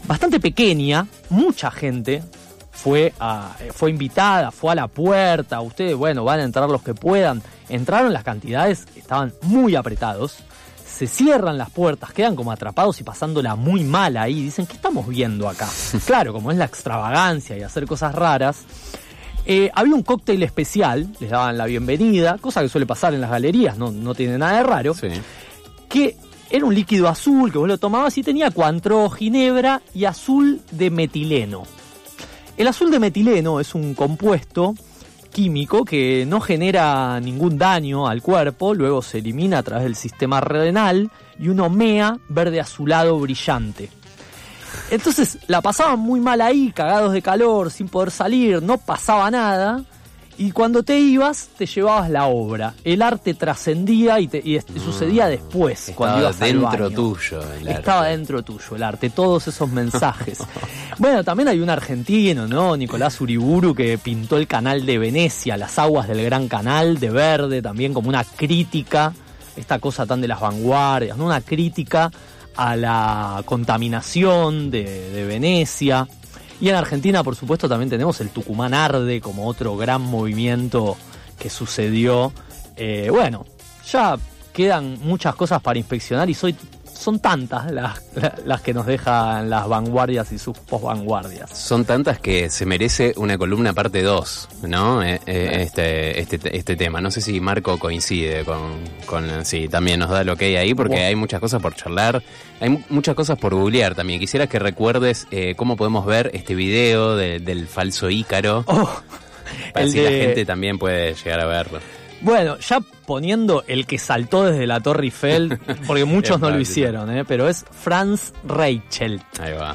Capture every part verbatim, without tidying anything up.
bastante pequeña, mucha gente fue, a, fue invitada, fue a la puerta, ustedes, bueno, van a entrar los que puedan. Entraron, las cantidades estaban muy apretados, se cierran las puertas, quedan como atrapados y pasándola muy mal ahí. Dicen, ¿qué estamos viendo acá? Claro, como es la extravagancia y hacer cosas raras. Eh, había un cóctel especial, les daban la bienvenida, cosa que suele pasar en las galerías, no, no tiene nada de raro, Sí. que era un líquido azul que vos lo tomabas y tenía Cointreau, ginebra y azul de metileno. El azul de metileno es un compuesto químico que no genera ningún daño al cuerpo, luego se elimina a través del sistema renal y uno mea verde azulado brillante. Entonces la pasaban muy mal ahí, cagados de calor, sin poder salir, no pasaba nada. Y cuando te ibas, te llevabas la obra. El arte trascendía y, te, y mm, sucedía después, cuando ibas al baño. Estaba dentro tuyo el arte. Estaba dentro tuyo el arte, todos esos mensajes. Bueno, también hay un argentino, ¿no? Nicolás Uriburu, que pintó el canal de Venecia, las aguas del Gran Canal, de verde, también como una crítica, esta cosa tan de las vanguardias, ¿no? Una crítica a la contaminación de, de Venecia. Y en Argentina, por supuesto, también tenemos el Tucumán Arde como otro gran movimiento que sucedió. Eh, bueno, ya quedan muchas cosas para inspeccionar y soy, son tantas las, las que nos dejan las vanguardias y sus posvanguardias. Son tantas que se merece una columna parte dos, ¿no? Eh, eh, este, este, este tema. No sé si Marco coincide con, con... Sí, también nos da lo que hay ahí, porque wow, hay muchas cosas por charlar. Hay muchas cosas por googlear también. Quisiera que recuerdes eh, cómo podemos ver este video de, del falso Ícaro. Oh, para si de... la gente también puede llegar a verlo. Bueno, ya poniendo el que saltó desde la Torre Eiffel, porque muchos no lo hicieron, ¿eh? Pero es Franz Reichelt. Ahí va.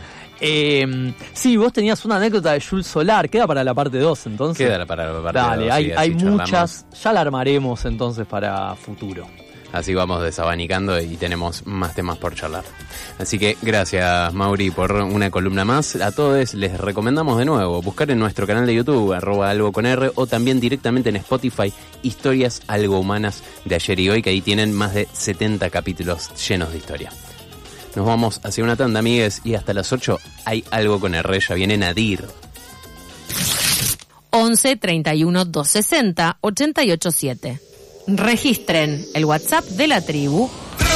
Eh, sí, vos tenías una anécdota de Jules Solar. Queda para la parte dos, entonces. Queda para la parte dos. Dale, hay, sí, hay muchas. Charlamos. Ya la armaremos entonces para futuro. Así vamos desabanicando y tenemos más temas por charlar. Así que gracias, Mauri, por una columna más. A todos les recomendamos de nuevo buscar en nuestro canal de YouTube, arroba algo con R, o también directamente en Spotify, Historias Algo Humanas de Ayer y Hoy, que ahí tienen más de setenta capítulos llenos de historia. Nos vamos hacia una tanda, amigues, y hasta las ocho hay Algo con R. Ya viene Nadir. once, treinta y uno, doscientos sesenta, ochenta y ocho siete. Registren el WhatsApp de la tribu